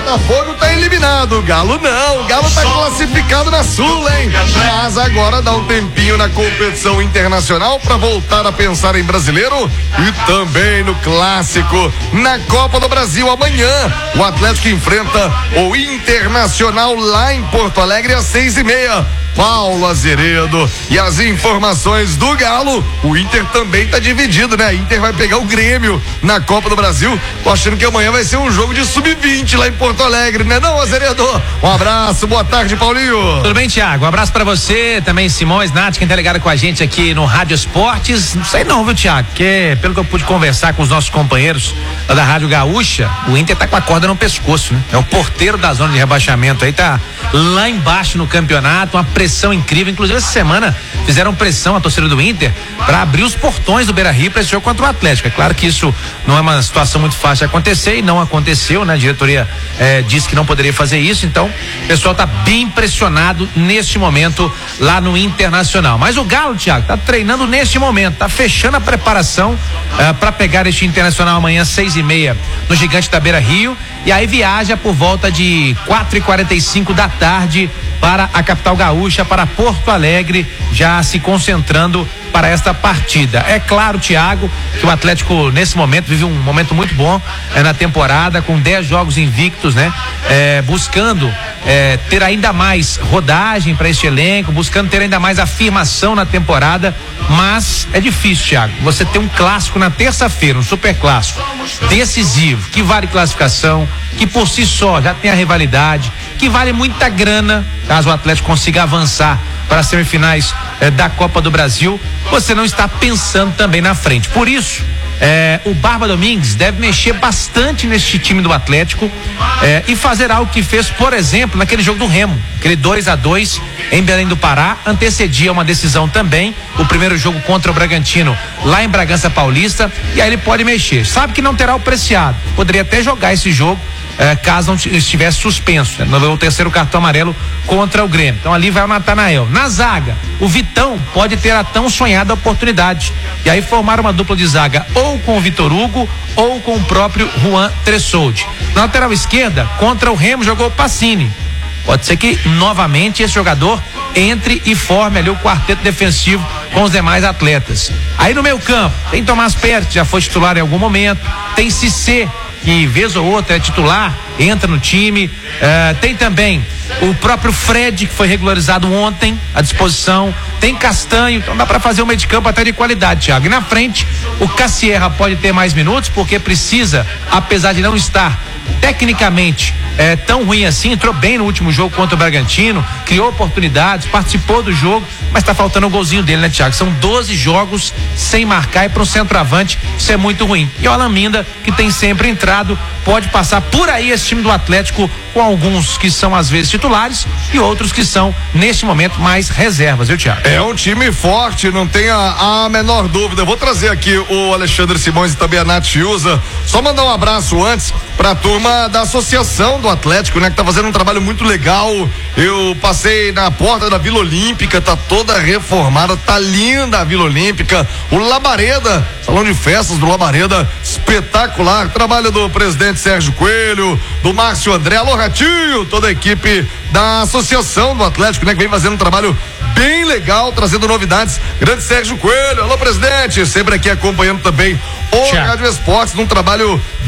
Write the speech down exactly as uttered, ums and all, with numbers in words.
Botafogo tá eliminado, o Galo não, o Galo tá classificado na Sula, hein? Mas agora dá um tempinho na competição internacional pra voltar a pensar em brasileiro e também no clássico. Na Copa do Brasil amanhã, o Atlético enfrenta o Internacional lá em Porto Alegre às seis e meia. Paulo Azeredo e as informações do Galo. O Inter também tá dividido, né? Inter vai pegar o Grêmio na Copa do Brasil. Tô achando que amanhã vai ser um jogo de sub vinte lá em Porto Alegre, né não, Azeredo? Um abraço, boa tarde, Paulinho. Tudo bem, Thiago? Um abraço pra você, também Simões, Nath, quem tá ligado com a gente aqui no Rádio Esportes. Não sei não, viu, Thiago? Porque pelo que eu pude conversar com os nossos companheiros lá da Rádio Gaúcha, o Inter tá com a corda no pescoço, né? É o porteiro da zona de rebaixamento aí, tá lá embaixo no campeonato, uma pressão incrível. Inclusive essa semana fizeram pressão a torcida do Inter para abrir os portões do Beira-Rio para esse jogo contra o Atlético. É claro que isso não é uma situação muito fácil de acontecer e não aconteceu, né? A diretoria eh, disse que não poderia fazer isso, então o pessoal tá bem impressionado neste momento lá no Internacional. Mas o Galo, Thiago, tá treinando neste momento, tá fechando a preparação eh, para pegar este Internacional amanhã seis e meia no Gigante da Beira-Rio e aí viaja por volta de quatro e quarenta e cinco da tarde para a capital gaúcha, para Porto Alegre, já se concentrando para esta partida. É claro, Thiago, que o Atlético nesse momento vive um momento muito bom é, na temporada, com dez jogos invictos, né? É, buscando é, ter ainda mais rodagem para este elenco, buscando ter ainda mais afirmação na temporada, mas é difícil, Thiago, você ter um clássico na terça-feira, um super clássico decisivo, que vale classificação, que por si só já tem a rivalidade, que vale muita grana, caso o Atlético consiga avançar para as semifinais eh, da Copa do Brasil, você não está pensando também na frente. Por isso, eh, o Barba Domingues deve mexer bastante neste time do Atlético eh, e fazer algo que fez, por exemplo, naquele jogo do Remo, aquele dois a dois em Belém do Pará, antecedia uma decisão também, o primeiro jogo contra o Bragantino lá em Bragança Paulista, e aí ele pode mexer. Sabe que não terá o Preciado, poderia até jogar esse jogo É, caso não estivesse suspenso, né? O terceiro cartão amarelo contra o Grêmio. Então ali vai o Natanael. Na zaga, o Vitão pode ter a tão sonhada oportunidade. E aí formar uma dupla de zaga ou com o Vitor Hugo ou com o próprio Juan Tressoldi. Na lateral esquerda, contra o Remo jogou o Pacini. Pode ser que novamente esse jogador entre e forme ali o quarteto defensivo com os demais atletas. Aí no meio campo, tem Tomás Perto, já foi titular em algum momento, tem Cissé, que vez ou outra é titular, entra no time, uh, tem também o próprio Fred, que foi regularizado ontem, à disposição, tem Castanho, então dá para fazer um meio de campo até de qualidade, Thiago. E na frente, o Cassierra pode ter mais minutos, porque precisa, apesar de não estar tecnicamente é, tão ruim assim, entrou bem no último jogo contra o Bragantino, criou oportunidades, participou do jogo, mas tá faltando o golzinho dele, né, Thiago? São doze jogos sem marcar, e para um centroavante isso é muito ruim. E o Alan Minda, que tem sempre entrado, pode passar por aí esse time do Atlético, com alguns que são às vezes titulares e outros que são neste momento mais reservas, viu, Thiago? É um time forte, não tenha a, a menor dúvida. Eu vou trazer aqui o Alexandre Simões e também a Nath Chiusa. Só mandar um abraço antes pra turma da Associação do Atlético, né? Que tá fazendo um trabalho muito legal. Eu passei na porta da Vila Olímpica, tá toda reformada, tá linda a Vila Olímpica. O Labareda, salão de festas do Labareda, espetacular. Trabalho do presidente Sérgio Coelho, do Márcio André, alô Ratinho, toda a equipe da Associação do Atlético, né? Que vem fazendo um trabalho bem legal, trazendo novidades. Grande Sérgio Coelho, alô presidente, sempre aqui acompanhando também o Rádio Esportes, num trabalho